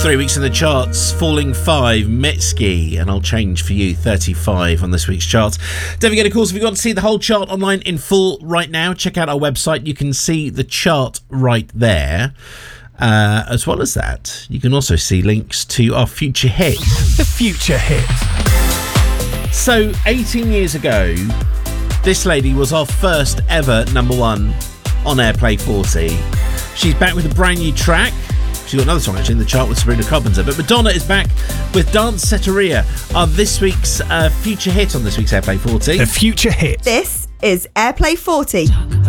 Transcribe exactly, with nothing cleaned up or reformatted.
Three weeks in the charts, falling five, Mitski, and I'll change for you, thirty-five on this week's charts. Don't forget, of course, if you want to see the whole chart online in full right now, check out our website. You can see the chart right there. Uh, as well as that, you can also see links to our future hit. The future hit. So, eighteen years ago, this lady was our first ever number one on Airplay forty. She's back with a brand new track. She's got another song actually in the chart with Sabrina Carpenter. But Madonna is back with Danceteria on this week's uh, future hit on this week's Airplay forty. The future hit. This is Airplay forty.